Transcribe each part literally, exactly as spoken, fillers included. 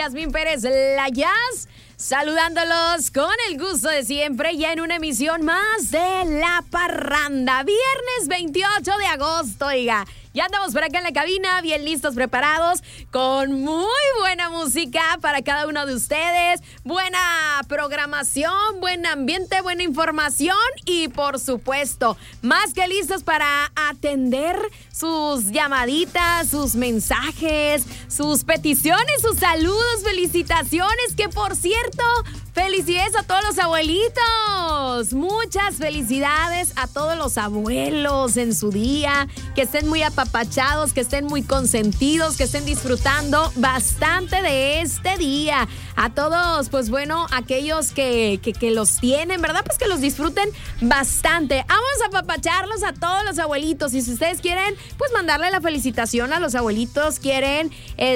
Yasmín Pérez Layas, saludándolos con el gusto de siempre, ya en una emisión más de La Parranda. Viernes veintiocho de agosto, oiga. Ya andamos por acá en la cabina, bien listos, preparados, con muy buena música para cada uno de ustedes, buena programación, buen ambiente, buena información y, por supuesto, más que listos para atender sus llamaditas, sus mensajes, sus peticiones, sus saludos, felicitaciones, que por cierto, felicidades a todos los abuelitos. Muchas felicidades a todos los abuelos en su día, que estén muy apapachados, que estén muy consentidos, que estén disfrutando bastante de este día. A todos, pues bueno, aquellos que, que, que los tienen, ¿verdad? Pues que los disfruten bastante. Vamos a apapacharlos a todos los abuelitos. Y si ustedes quieren, pues mandarle la felicitación a los abuelitos, quieren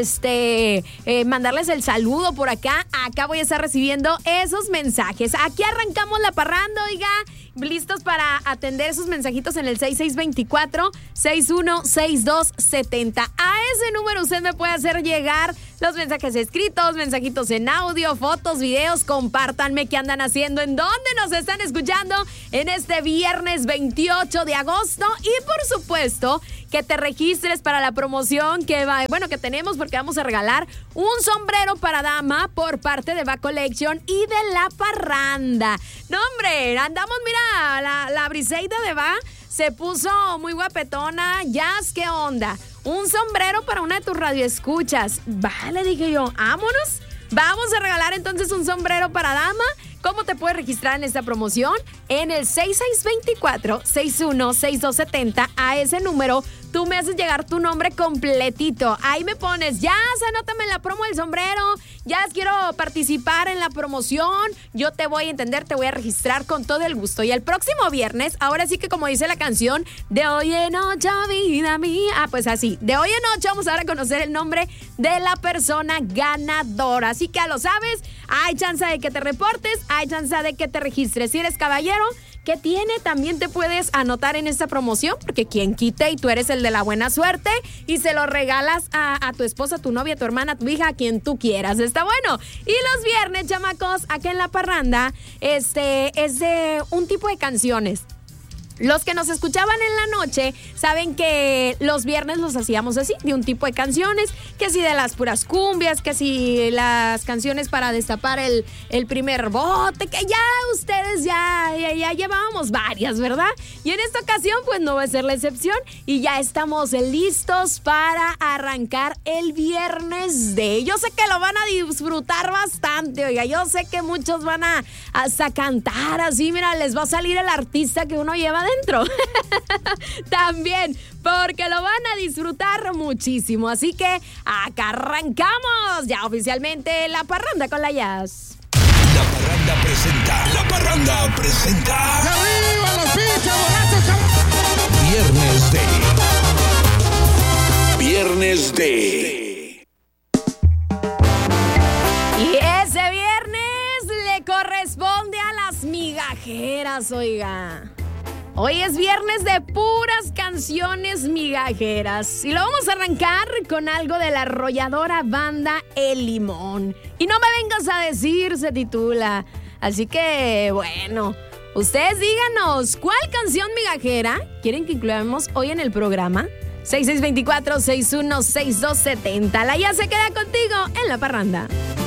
este eh, mandarles el saludo por acá, acá voy a estar recibiendo esos mensajes. Aquí arrancamos la parranda, oiga, listos para atender esos mensajitos en el seis seis dos cuatro, seis uno seis dos siete cero. A ese número usted me puede hacer llegar los mensajes escritos, mensajitos en audio, fotos, videos. Compártanme qué andan haciendo, en dónde nos están escuchando en este viernes veintiocho de agosto. Y por supuesto, que te registres para la promoción que va, bueno, que tenemos, porque vamos a regalar un sombrero para dama por parte de Va Collection y de La Parranda. No, hombre, andamos, mira, la, la Briseida de Va se puso muy guapetona. Jazz, ¿qué onda? Un sombrero para una de tus radioescuchas. Vale, dije yo, vámonos. Vamos a regalar entonces un sombrero para dama. ¿Cómo te puedes registrar en esta promoción? En el seis seis dos cuatro, seis uno seis dos siete cero. A ese número tú me haces llegar tu nombre completito. Ahí me pones, ya, anótame en la promo del sombrero. Ya quiero participar en la promoción. Yo te voy a entender, te voy a registrar con todo el gusto. Y el próximo viernes, ahora sí que como dice la canción, de hoy en ocho, vida mía. Ah, pues así, de hoy en ocho vamos a dar a conocer el nombre de la persona ganadora. Así que ya lo sabes, hay chance de que te reportes, hay chance de que te registres. Si eres caballero, ¿qué tiene? También te puedes anotar en esta promoción, porque quien quite y tú eres el de la buena suerte y se lo regalas a, a tu esposa, a tu novia, a tu hermana, a tu hija, a quien tú quieras. Está bueno. Y los viernes, chamacos, aquí en La Parranda, este es de un tipo de canciones. Los que nos escuchaban en la noche saben que los viernes los hacíamos así, de un tipo de canciones, que si de las puras cumbias, que si las canciones para destapar el, el primer bote, que ya ustedes ya, ya, ya llevábamos varias, ¿verdad? Y en esta ocasión pues no va a ser la excepción y ya estamos listos para arrancar el viernes de... Yo sé que lo van a disfrutar bastante, oiga, yo sé que muchos van a hasta cantar así, mira, les va a salir el artista que uno lleva dentro. También, porque lo van a disfrutar muchísimo. Así que acá arrancamos ya oficialmente La Parranda con la Jazz. La Parranda presenta. La Parranda presenta. ¡Arriba los pinches borrachos! Viernes de. Viernes de. Y ese viernes le corresponde a las migajeras, oiga. Hoy es viernes de puras canciones migajeras y lo vamos a arrancar con algo de la arrolladora banda El Limón. Y no me vengas a decir, se titula. Así que, bueno, ustedes díganos, ¿cuál canción migajera quieren que incluyamos hoy en el programa? seis seis dos cuatro, seis uno seis dos siete cero. La ya se queda contigo en La Parranda.